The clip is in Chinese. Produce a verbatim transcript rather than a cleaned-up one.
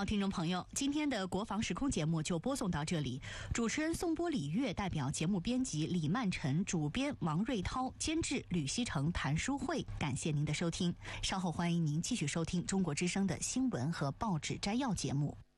好，听众朋友，今天的国防时空节目就播送到这里。主持人宋波、李月，代表节目编辑李曼晨，主编王瑞涛，监制吕希成、谭淑慧。感谢您的收听，稍后欢迎您继续收听中国之声的新闻和报纸摘要节目。